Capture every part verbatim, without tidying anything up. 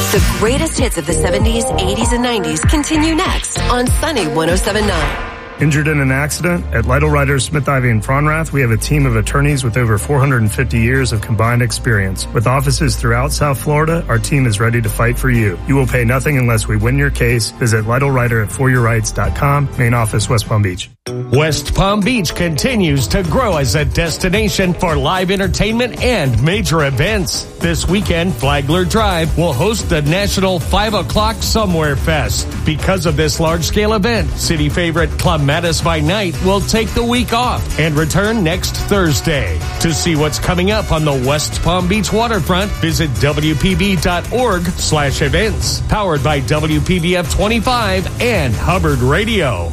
The greatest hits of the seventies, eighties, and nineties continue next on Sunny one oh seven point nine. Injured in an accident? At Lytle Writers, Smith, Ivy, and Fronrath, we have a team of attorneys with over four hundred fifty years of combined experience. With offices throughout South Florida, our team is ready to fight for you. You will pay nothing unless we win your case. Visit Lytle Writer at for your rights dot com. Main office, West Palm Beach. West Palm Beach continues to grow as a destination for live entertainment and major events. This weekend, Flagler Drive will host the National five o'clock Somewhere Fest. Because of this large-scale event, city favorite Clematis by Night will take the week off and return next Thursday. To see what's coming up on the West Palm Beach waterfront, visit W P B dot org slash events. Powered by W P B F twenty-five and Hubbard Radio.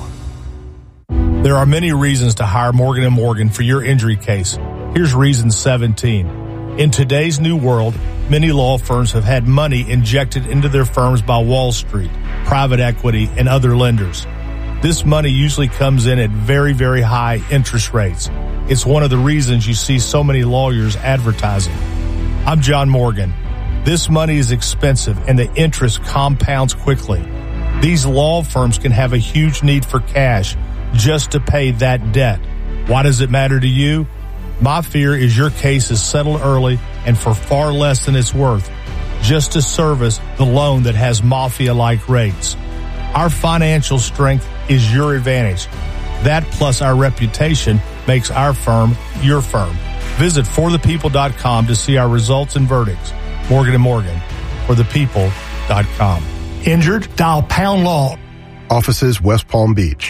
There are many reasons to hire Morgan and Morgan for your injury case. Here's reason seventeen. In today's new world, many law firms have had money injected into their firms by Wall Street, private equity, and other lenders. This money usually comes in at very, very high interest rates. It's one of the reasons you see so many lawyers advertising. I'm John Morgan. This money is expensive and the interest compounds quickly. These law firms can have a huge need for cash just to pay that debt. Why does it matter to you? My fear is your case is settled early and for far less than it's worth, just to service the loan that has mafia-like rates. Our financial strength is your advantage. That plus our reputation makes our firm your firm. Visit for the people dot com to see our results and verdicts. Morgan and Morgan, for the people dot com. Injured? Dial pound law. Offices West Palm Beach.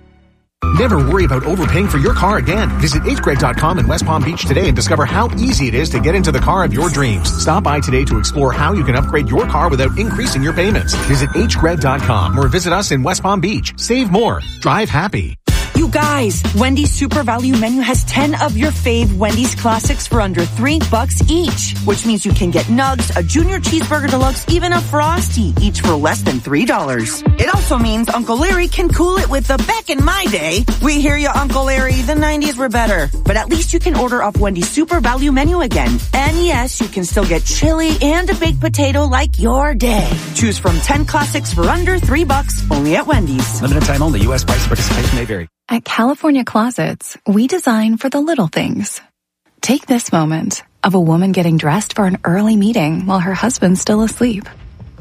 Never worry about overpaying for your car again. Visit H Gred dot com in West Palm Beach today and discover how easy it is to get into the car of your dreams. Stop by today to explore how you can upgrade your car without increasing your payments. Visit H Gred dot com or visit us in West Palm Beach. Save more. Drive happy. You guys, Wendy's Super Value Menu has ten of your fave Wendy's classics for under three bucks each, which means you can get nugs, a junior cheeseburger deluxe, even a Frosty, each for less than three dollars. It also means Uncle Larry can cool it with the back in my day. We hear you, Uncle Larry, the nineties were better. But at least you can order off Wendy's Super Value Menu again. And yes, you can still get chili and a baked potato like your day. Choose from ten classics for under three bucks, only at Wendy's. Limited time only. U S price participation may vary. At California Closets, we design for the little things. Take this moment of a woman getting dressed for an early meeting while her husband's still asleep.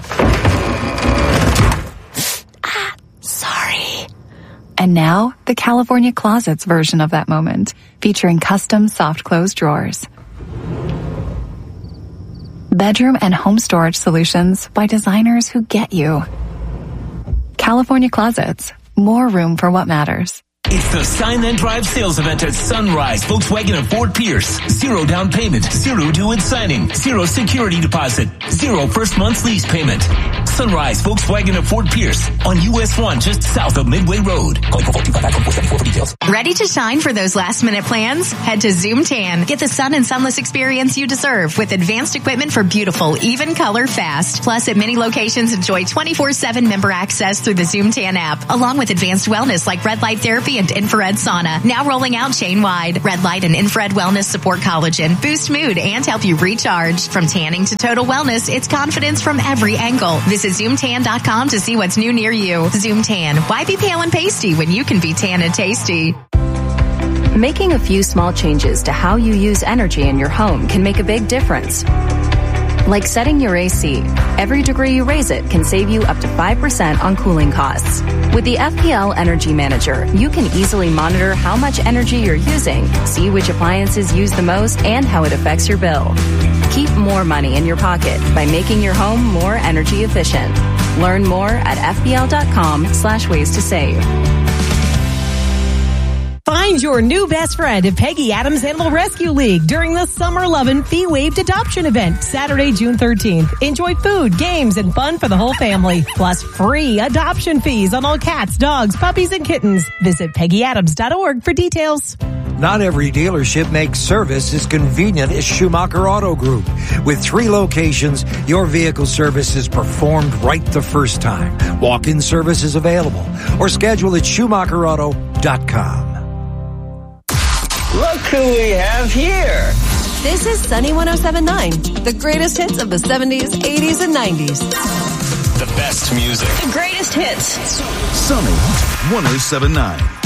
Ah, sorry. And now, the California Closets version of that moment, featuring custom soft close drawers. Bedroom and home storage solutions by designers who get you. California Closets, more room for what matters. It's the Sign Then Drive sales event at Sunrise, Volkswagen and Ford Pierce. Zero down payment, zero due in signing, zero security deposit, zero first month's lease payment. Sunrise, Volkswagen and Ford Pierce on U S one just south of Midway Road. Call four two five five four seven four for details. Ready to shine for those last minute plans? Head to Zoom Tan. Get the sun and sunless experience you deserve with advanced equipment for beautiful, even color fast. Plus, at many locations, enjoy twenty-four seven member access through the Zoom Tan app, along with advanced wellness like red light therapy and infrared sauna. Now rolling out chain-wide. Red light and infrared wellness support collagen, boost mood, and help you recharge. From tanning to total wellness, it's confidence from every angle. Visit Zoom Tan dot com to see what's new near you. Zoom Tan. Why be pale and pasty when you can be tan and tasty? Making a few small changes to how you use energy in your home can make a big difference. Like setting your A C. Every degree you raise it can save you up to five percent on cooling costs. With the F P L Energy Manager, you can easily monitor how much energy you're using, see which appliances use the most, and how it affects your bill. Keep more money in your pocket by making your home more energy efficient. Learn more at F P L dot com slash ways to save. Find your new best friend at Peggy Adams Animal Rescue League during the Summer Lovin' Fee-Waived Adoption Event, Saturday, June thirteenth. Enjoy food, games, and fun for the whole family, plus free adoption fees on all cats, dogs, puppies, and kittens. Visit Peggy Adams dot org for details. Not every dealership makes service as convenient as Schumacher Auto Group. With three locations, your vehicle service is performed right the first time. Walk-in service is available or schedule at Schumacher Auto dot com. Look who we have here. This is Sunny one oh seven point nine, the greatest hits of the seventies, eighties, and nineties. The best music. The greatest hits. Sunny one oh seven point nine.